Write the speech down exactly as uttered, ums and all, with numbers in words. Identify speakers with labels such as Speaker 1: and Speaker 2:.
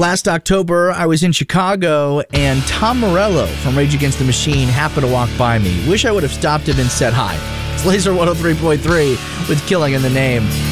Speaker 1: Last October, I was in Chicago, and Tom Morello from Rage Against the Machine happened to walk by me. Wish I would have stopped him and said hi. It's Laser one oh three point three with Killing in the Name.